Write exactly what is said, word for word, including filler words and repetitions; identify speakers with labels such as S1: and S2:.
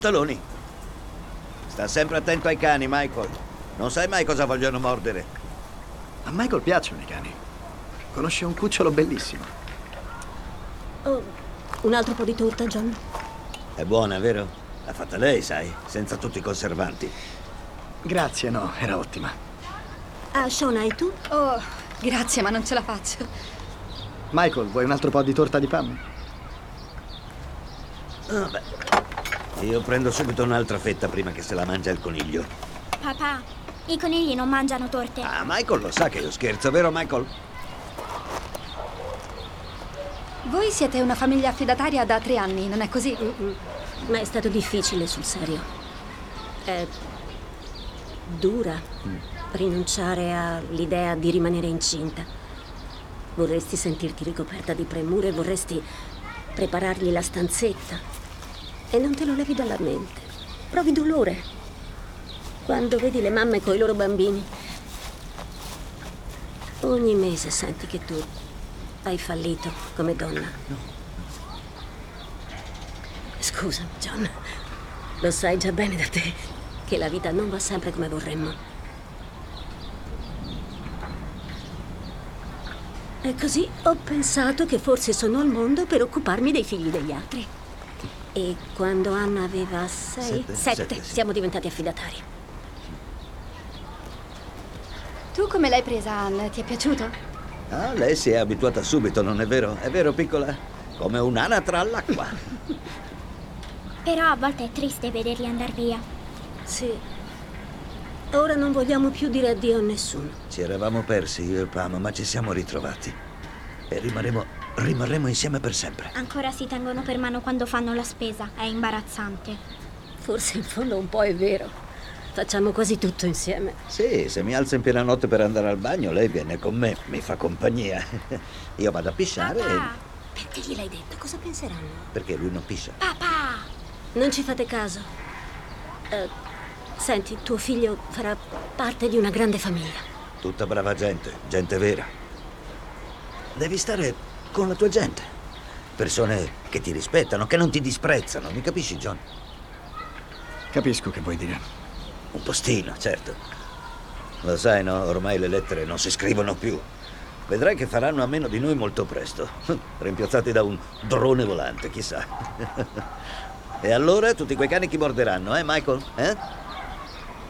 S1: Taloni. Sta sempre attento ai cani, Michael. Non sai mai cosa vogliono mordere.
S2: A Michael piacciono i cani. Conosce un cucciolo bellissimo.
S3: Oh, un altro po' di torta, John?
S1: È buona, vero? L'ha fatta lei, sai, senza tutti i conservanti.
S2: Grazie, no, era ottima.
S3: Ah, Shona, e tu?
S4: Oh, grazie, ma non ce la faccio.
S2: Michael, vuoi un altro po' di torta di Pam?
S1: Vabbè. Io prendo subito un'altra fetta prima che se la mangia il coniglio.
S5: Papà, i conigli non mangiano torte.
S1: Ah, Michael lo sa che io scherzo, vero Michael?
S4: Voi siete una famiglia affidataria da tre anni, non è così?
S3: Mm-mm. Ma è stato difficile, sul serio. È dura mm. rinunciare all'idea di rimanere incinta. Vorresti sentirti ricoperta di premure, vorresti preparargli la stanzetta. E non te lo levi dalla mente. Provi dolore quando vedi le mamme coi loro bambini. Ogni mese senti che tu hai fallito come donna.
S1: No.
S3: Scusami, John. Lo sai già bene da te che la vita non va sempre come vorremmo. E così ho pensato che forse sono al mondo per occuparmi dei figli degli altri. E quando Anna aveva sei?
S1: Sette.
S3: Sette,
S1: Sette, sì.
S3: siamo diventati affidatari.
S4: Tu come l'hai presa, Anne? Ti è piaciuto?
S1: Ah, lei si è abituata subito, non è vero? È vero, piccola? Come un'anatra all'acqua.
S5: Però a volte è triste vederli andar via.
S3: Sì. Ora non vogliamo più dire addio a nessuno.
S1: Ci eravamo persi io e Pam, ma ci siamo ritrovati. E rimarremo, rimarremo insieme per sempre.
S5: Ancora si tengono per mano quando fanno la spesa. È imbarazzante.
S3: Forse in fondo un po' è vero. Facciamo quasi tutto insieme.
S1: Sì, se mi alzo in piena notte per andare al bagno, lei viene con me, mi fa compagnia. Io vado a pisciare e...
S5: Papà!
S3: Perché gliel'hai detto? Cosa penseranno?
S1: Perché lui non piscia.
S5: Papà!
S3: Non ci fate caso. Eh, senti, tuo figlio farà parte di una grande famiglia.
S1: Tutta brava gente, gente vera. Devi stare con la tua gente. Persone che ti rispettano, che non ti disprezzano. Mi capisci, John?
S2: Capisco che vuoi dire.
S1: Un postino, certo. Lo sai, no? Ormai le lettere non si scrivono più. Vedrai che faranno a meno di noi molto presto. Rimpiazzati da un drone volante, chissà. E allora tutti quei cani chi morderanno, eh, Michael? Eh?